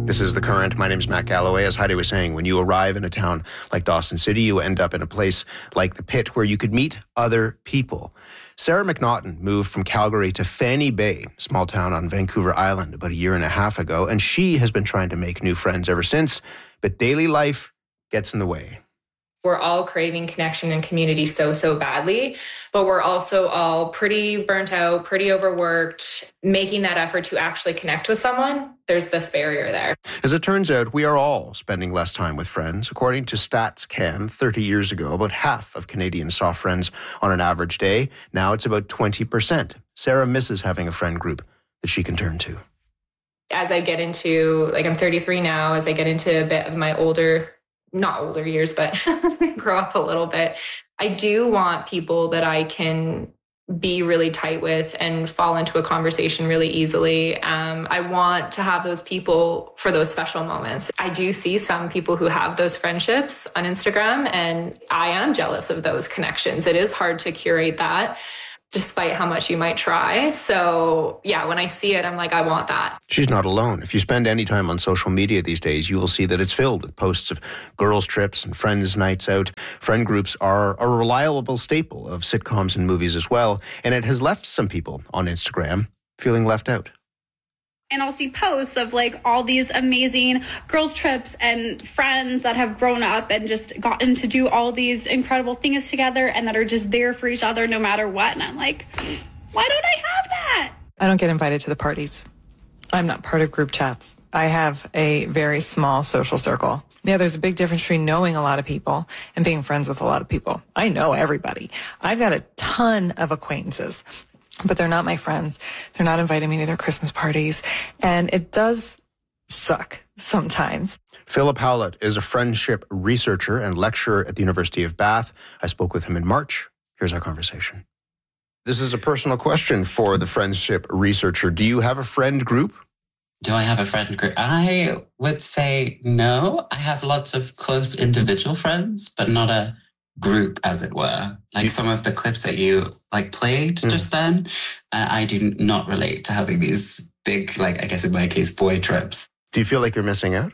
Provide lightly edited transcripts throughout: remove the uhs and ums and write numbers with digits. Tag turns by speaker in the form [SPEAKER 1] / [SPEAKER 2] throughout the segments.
[SPEAKER 1] This is The Current. My name is Matt Galloway. As Heidi was saying, when you arrive in a town like Dawson City, you end up in a place like the Pit where you could meet other people. Sarah McNaughton moved from Calgary to Fanny Bay, a small town on Vancouver Island, about a year and a half ago, and she has been trying to make new friends ever since, but daily life gets in the way.
[SPEAKER 2] We're all craving connection and community so badly, but we're also all pretty burnt out, pretty overworked. Making that effort to actually connect with someone, there's this barrier there.
[SPEAKER 1] As it turns out, we are all spending less time with friends. According to StatsCan, 30 years ago, about half of Canadians saw friends on an average day. Now it's about 20%. Sarah misses having a friend group that she can turn to.
[SPEAKER 2] As I get into, I'm 33 now, as I get into a bit of my not older years, but grow up a little bit, I do want people that I can be really tight with and fall into a conversation really easily. I want to have those people for those special moments. I do see some people who have those friendships on Instagram, and I am jealous of those connections. It is hard to curate that, despite how much you might try. So yeah, when I see it, I'm like, I want that.
[SPEAKER 1] She's not alone. If you spend any time on social media these days, you will see that it's filled with posts of girls' trips and friends' nights out. Friend groups are a reliable staple of sitcoms and movies as well, and it has left some people on Instagram feeling left out.
[SPEAKER 3] And I'll see posts of all these amazing girls' trips and friends that have grown up and just gotten to do all these incredible things together and that are just there for each other no matter what. And I'm like, why don't I have that?
[SPEAKER 4] I don't get invited to the parties. I'm not part of group chats. I have a very small social circle. Yeah, there's a big difference between knowing a lot of people and being friends with a lot of people. I know everybody. I've got a ton of acquaintances, but they're not my friends. They're not inviting me to their Christmas parties. And it does suck sometimes.
[SPEAKER 1] Philip Howlett is a friendship researcher and lecturer at the University of Bath. I spoke with him in March. Here's our conversation. This is a personal question for the friendship researcher. Do you have a friend group?
[SPEAKER 5] Do I have a friend group? I would say no. I have lots of close individual friends, but not a group, as it were. Some of the clips that you played just then, I do not relate to having these big, I guess in my case, boy trips.
[SPEAKER 1] Do you feel like you're missing out?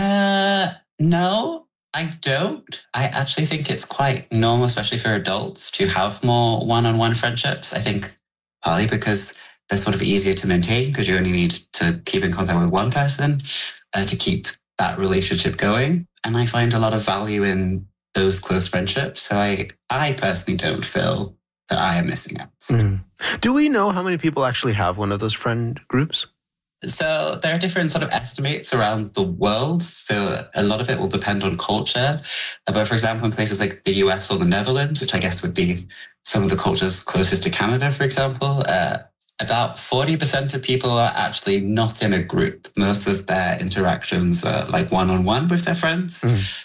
[SPEAKER 5] No, I don't. I actually think it's quite normal, especially for adults, to have more one-on-one friendships. I think partly because they're sort of easier to maintain because you only need to keep in contact with one person to keep that relationship going. And I find a lot of value in those close friendships. So I personally don't feel that I am missing out.
[SPEAKER 1] Do we know how many people actually have one of those friend groups?
[SPEAKER 5] So there are different sort of estimates around the world. So a lot of it will depend on culture. But for example, in places like the US or the Netherlands, which I guess would be some of the cultures closest to Canada, for example, about 40% of people are actually not in a group. Most of their interactions are one-on-one with their friends.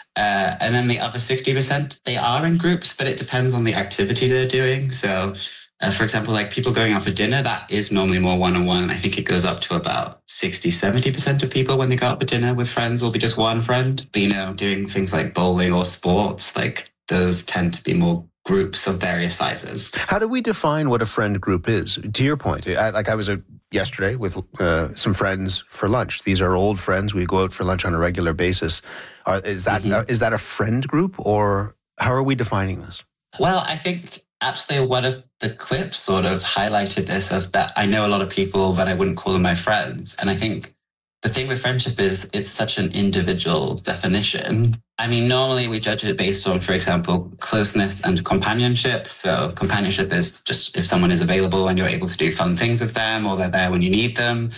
[SPEAKER 5] And then the other 60%, they are in groups, but it depends on the activity they're doing. So, for example, people going out for dinner, that is normally more one-on-one. I think it goes up to about 60-70% of people when they go out for dinner with friends will be just one friend. But, doing things like bowling or sports, those tend to be more groups of various sizes.
[SPEAKER 1] How do we define what a friend group is? To your point, I was yesterday with some friends for lunch. These are old friends. We go out for lunch on a regular basis. Is that a friend group, or how are we defining this?
[SPEAKER 5] Well, I think actually one of the clips sort of highlighted this of that I know a lot of people, but I wouldn't call them my friends. And I think the thing with friendship is it's such an individual definition. I mean, normally we judge it based on, for example, closeness and companionship. So companionship is just if someone is available and you're able to do fun things with them or they're there when you need them.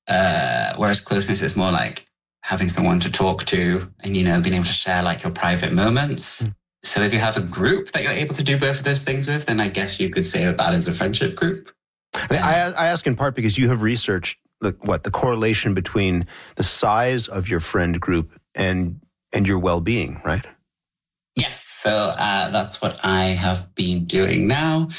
[SPEAKER 5] Whereas closeness is more like having someone to talk to and, being able to share your private moments. So if you have a group that you're able to do both of those things with, then I guess you could say that is a friendship group.
[SPEAKER 1] I ask in part because you have researched the correlation between the size of your friend group and your well-being, right?
[SPEAKER 5] Yes. So that's what I have been doing now.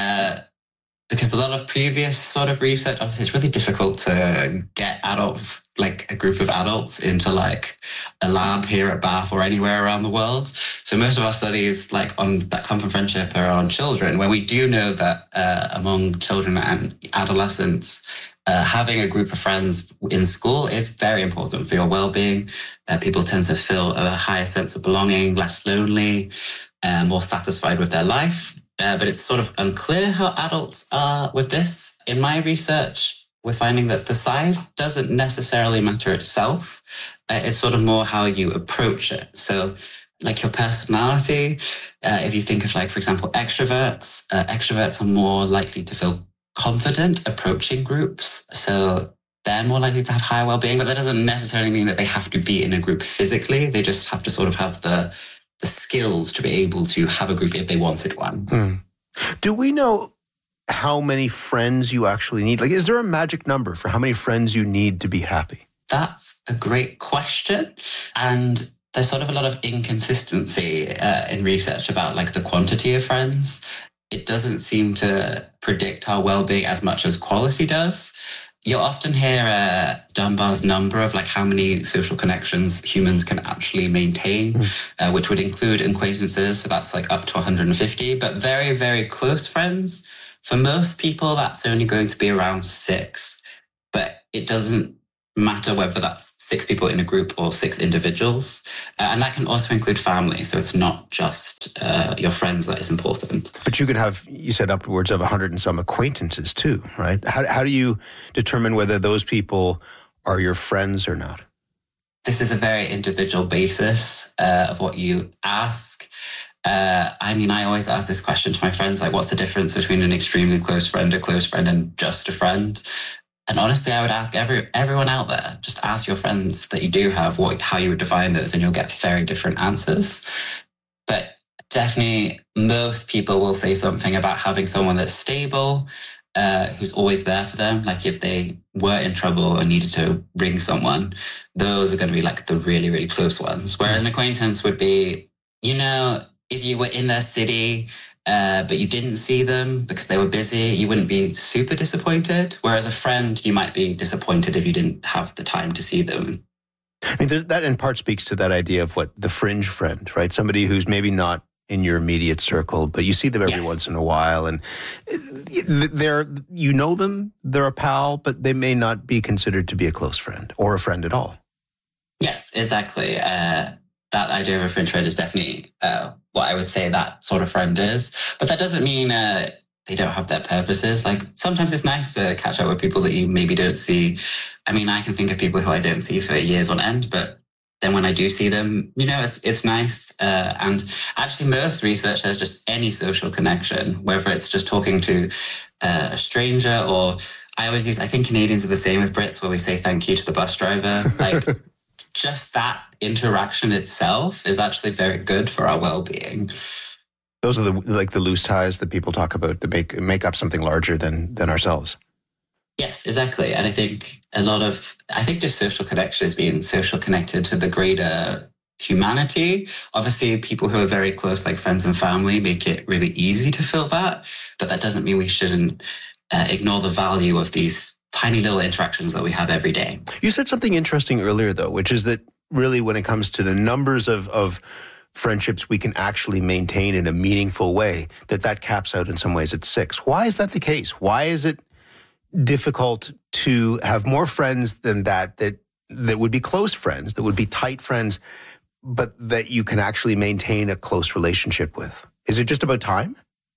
[SPEAKER 5] Because a lot of previous sort of research, obviously it's really difficult to get out of like a group of adults into like a lab here at Bath or anywhere around the world. So most of our studies like on that come from friendship are on children, where we do know that among children and adolescents, having a group of friends in school is very important for your well-being. People tend to feel a higher sense of belonging, less lonely, more satisfied with their life. But it's sort of unclear how adults are with this. In my research, we're finding that the size doesn't necessarily matter itself. It's sort of more how you approach it. So like your personality, if you think of like, for example, extroverts are more likely to feel confident approaching groups. So they're more likely to have higher well-being, but that doesn't necessarily mean that they have to be in a group physically. They just have to sort of have the skills to be able to have a group if they wanted one.
[SPEAKER 1] Do we know how many friends you actually need? Like, is there a magic number for how many friends you need to be happy?
[SPEAKER 5] That's a great question. And there's sort of a lot of inconsistency in research about like the quantity of friends. It doesn't seem to predict our well-being as much as quality does. You'll often hear Dunbar's number of like how many social connections humans can actually maintain, which would include acquaintances. So that's like up to 150, but very, very close friends. For most people, that's only going to be around 6, but it doesn't matter whether that's 6 people in a group or 6 individuals. And that can also include family. So it's not just your friends that is important.
[SPEAKER 1] But you could have, you said upwards of 100 and some acquaintances too, right? How do you determine whether those people are your friends or not?
[SPEAKER 5] This is a very individual basis of what you ask. I always ask this question to my friends, like, what's the difference between an extremely close friend, a close friend, and just a friend? And honestly, I would ask everyone out there, just ask your friends that you do have how you would define those, and you'll get very different answers. But definitely, most people will say something about having someone that's stable, who's always there for them. Like if they were in trouble and needed to ring someone, those are going to be like the really, really close ones. Whereas an acquaintance would be, if you were in their city, but you didn't see them because they were busy, you wouldn't be super disappointed. Whereas a friend, you might be disappointed if you didn't have the time to see them.
[SPEAKER 1] I mean, that in part speaks to that idea of what the fringe friend, right? Somebody who's maybe not in your immediate circle, but you see them every once in a while, and they're a pal, but they may not be considered to be a close friend or a friend at all.
[SPEAKER 5] Yes, exactly. That idea of a fringe friend is definitely what I would say that sort of friend is. But that doesn't mean they don't have their purposes. Like sometimes it's nice to catch up with people that you maybe don't see. I mean, I can think of people who I don't see for years on end, but then when I do see them, it's nice. And actually most research says just any social connection, whether it's just talking to a stranger or I think Canadians are the same with Brits where we say thank you to the bus driver. Like just that interaction itself is actually very good for our well-being.
[SPEAKER 1] Those are the loose ties that people talk about that make up something larger than ourselves.
[SPEAKER 5] Yes, exactly. And I think just social connection is being social connected to the greater humanity. Obviously, people who are very close, like friends and family, make it really easy to feel that. But that doesn't mean we shouldn't ignore the value of these tiny little interactions that we have every day. You
[SPEAKER 1] said something interesting earlier, though, which is that really when it comes to the numbers of friendships we can actually maintain in a meaningful way, that caps out in some ways at 6. Why is that the case? Why is it difficult to have more friends than that would be close friends, that would be tight friends, but that you can actually maintain a close relationship with? Is it just about time?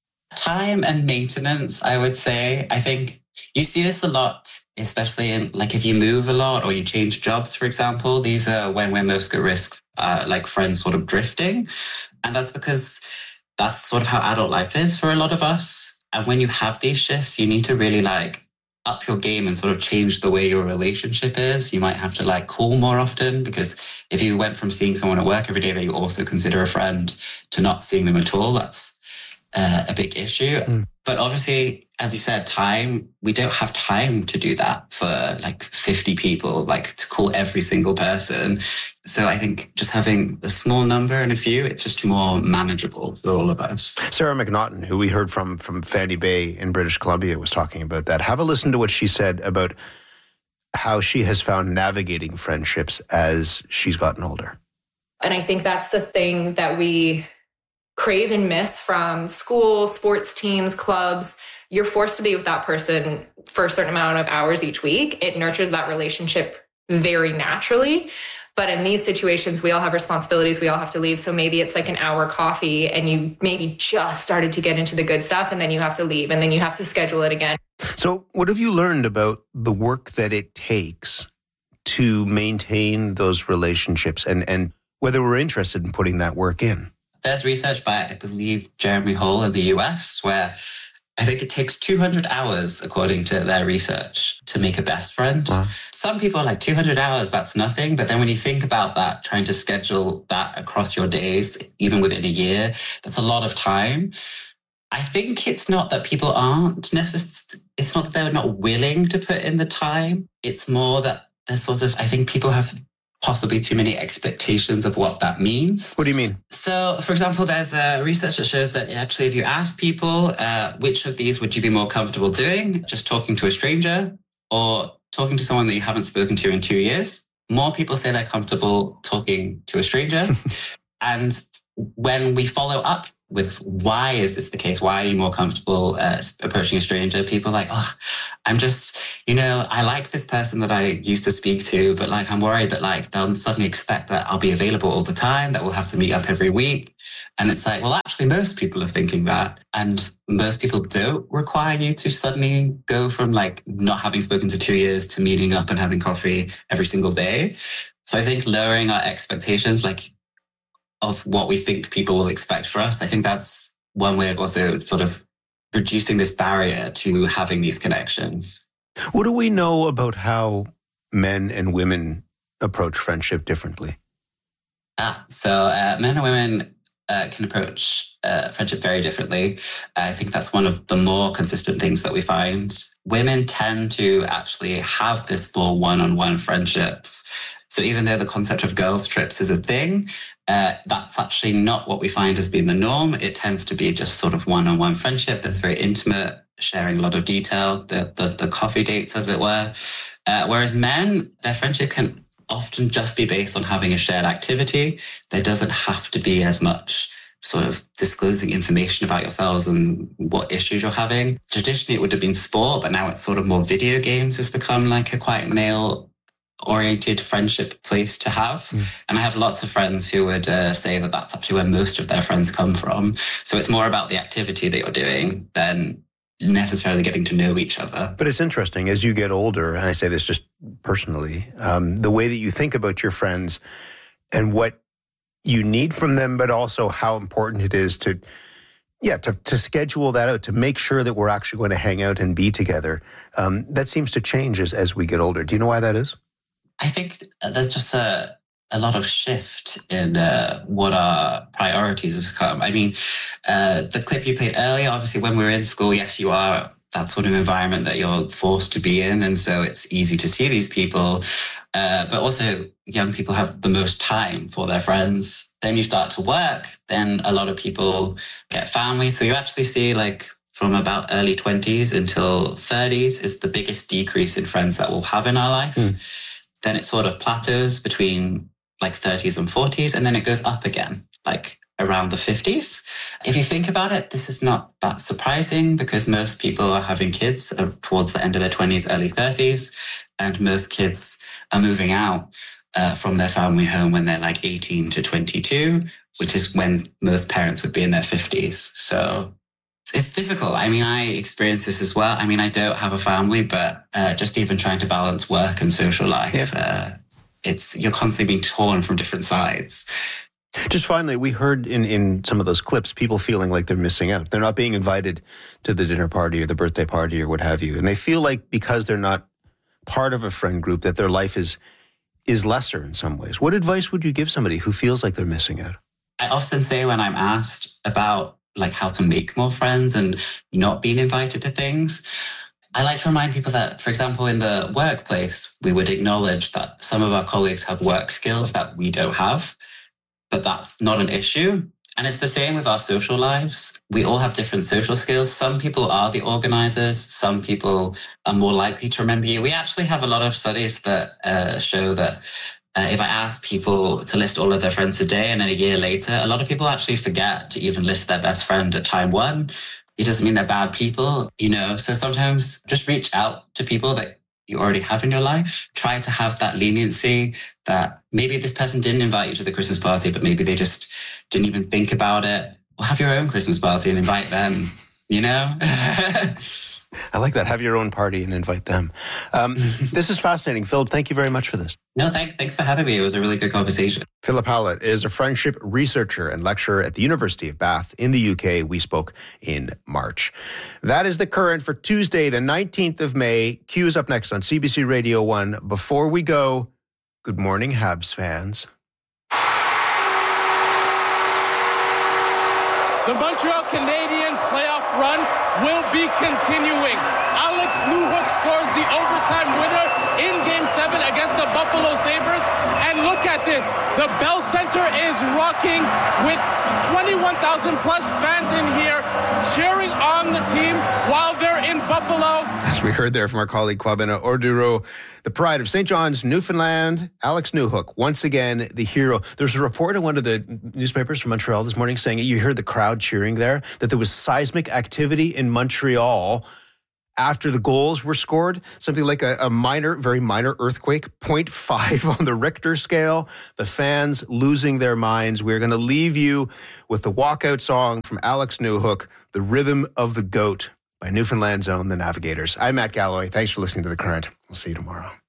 [SPEAKER 5] Time and maintenance, I would say. I think you see this a lot, especially in like if you move a lot or you change jobs, for example. These are when we're most at risk, like friends sort of drifting. And that's because that's sort of how adult life is for a lot of us. And when you have these shifts, you need to really like up your game and sort of change the way your relationship is. You might have to like call more often, because if you went from seeing someone at work every day that you also consider a friend to not seeing them at all, that's a big issue. But obviously, as you said, we don't have time to do that for like 50 people, like to call every single person. So I think just having a small number and a few, it's just more manageable for all of us.
[SPEAKER 1] Sarah McNaughton, who we heard from Fanny Bay in British Columbia, was talking about that. Have a listen to what she said about how she has found navigating friendships as she's gotten older.
[SPEAKER 2] And I think that's the thing that we crave and miss from school, sports teams, clubs. You're forced to be with that person for a certain amount of hours each week. It nurtures that relationship very naturally. But in these situations, we all have responsibilities. We all have to leave. So maybe it's like an hour coffee and you maybe just started to get into the good stuff and then you have to leave and then you have to schedule it again.
[SPEAKER 1] So what have you learned about the work that it takes to maintain those relationships and whether we're interested in putting that work in?
[SPEAKER 5] There's research by, I believe, Jeremy Hall in the US, where I think it takes 200 hours, according to their research, to make a best friend. Wow. Some people are like, 200 hours, that's nothing. But then when you think about that, trying to schedule that across your days, even within a year, that's a lot of time. I think it's not that people aren't necessarily, it's not that they're not willing to put in the time. It's more that there's sort of, I think people have possibly too many expectations of what that means.
[SPEAKER 1] What do you mean?
[SPEAKER 5] So, for example, there's research that shows that actually if you ask people, which of these would you be more comfortable doing, just talking to a stranger or talking to someone that you haven't spoken to in 2 years, more people say they're comfortable talking to a stranger. And when we follow up with why is this the case? Why are you more comfortable approaching a stranger? People are like, oh, I'm just, I like this person that I used to speak to, but like, I'm worried that like, they'll suddenly expect that I'll be available all the time, that we'll have to meet up every week. And it's like, well, actually, most people are thinking that. And most people don't require you to suddenly go from like not having spoken to 2 years to meeting up and having coffee every single day. So I think lowering our expectations, like, of what we think people will expect for us. I think that's one way of also sort of reducing this barrier to having these connections.
[SPEAKER 1] What do we know about how men and women approach friendship differently?
[SPEAKER 5] So men and women can approach friendship very differently. I think that's one of the more consistent things that we find. Women tend to actually have this more one-on-one friendships. So even though the concept of girls' trips is a thing, that's actually not what we find as being the norm. It tends to be just sort of one-on-one friendship that's very intimate, sharing a lot of detail, the coffee dates, as it were. Whereas men, their friendship can often just be based on having a shared activity. There doesn't have to be as much sort of disclosing information about yourselves and what issues you're having. Traditionally, it would have been sport, but now it's sort of more video games has become like a quite male-oriented friendship place to have. And I have lots of friends who would say that that's actually where most of their friends come from. So it's more about the activity that you're doing than necessarily getting to know each other.
[SPEAKER 1] But it's interesting, as you get older, and I say this just personally, the way that you think about your friends and what you need from them, but also how important it is to schedule that out, to make sure that we're actually going to hang out and be together. That seems to change as we get older. Do you know why that is?
[SPEAKER 5] I think there's just a lot of shift in what our priorities has become. I mean, the clip you played earlier, obviously when we're in school, yes, you are that sort of environment that you're forced to be in. And so it's easy to see these people. But also young people have the most time for their friends. Then you start to work, then a lot of people get families. So you actually see like from about early 20s until 30s is the biggest decrease in friends that we'll have in our life. Then it sort of plateaus between like 30s and 40s, and then it goes up again, like around the 50s. If you think about it, this is not that surprising because most people are having kids towards the end of their 20s, early 30s, and most kids are moving out from their family home when they're like 18 to 22, which is when most parents would be in their 50s. So it's difficult. I mean, I experience this as well. I mean, I don't have a family, but just even trying to balance work and social life, you're constantly being torn from different sides.
[SPEAKER 1] Just finally, we heard in some of those clips, people feeling like they're missing out. They're not being invited to the dinner party or the birthday party or what have you. And they feel like because they're not part of a friend group, that their life is lesser in some ways. What advice would you give somebody who feels like they're missing out?
[SPEAKER 5] I often say when I'm asked about like how to make more friends and not being invited to things, I like to remind people that, for example, in the workplace, we would acknowledge that some of our colleagues have work skills that we don't have, but that's not an issue. And it's the same with our social lives. We all have different social skills. Some people are the organizers. Some people are more likely to remember you. We actually have a lot of studies that show that if I ask people to list all of their friends today and then a year later, a lot of people actually forget to even list their best friend at time one. It doesn't mean they're bad people, So sometimes just reach out to people that you already have in your life. Try to have that leniency that maybe this person didn't invite you to the Christmas party, but maybe they just didn't even think about it. Well, have your own Christmas party and invite them,
[SPEAKER 1] I like that. Have your own party and invite them. This is fascinating. Philip, thank you very much for this.
[SPEAKER 5] No, thanks for having me. It was a really good conversation.
[SPEAKER 1] Philip Hallett is a friendship researcher and lecturer at the University of Bath in the UK. We spoke in March. That is The Current for Tuesday, the 19th of May. Q is up next on CBC Radio 1. Before we go, good morning, Habs fans.
[SPEAKER 6] The Montreal Canadiens playoff run will be continuing. Alex Newhook scores the overtime winner in Game 7 against the Buffalo Sabres. And look at this. The Bell Center is rocking with 21,000 plus fans in here cheering on the team while they're in Buffalo.
[SPEAKER 1] As we heard there from our colleague Kwabena Orduro, the pride of St. John's, Newfoundland, Alex Newhook, once again, the hero. There's a report in one of the newspapers from Montreal this morning saying you heard the crowd cheering there, that there was seismic activity in Montreal after the goals were scored, something like a very minor earthquake, 0.5 on the Richter scale. The fans losing their minds. We're going to leave you with the walkout song from Alex Newhook, The Rhythm of the Goat by Newfoundland's own The Navigators. I'm Matt Galloway. Thanks for listening to The Current. We'll see you tomorrow.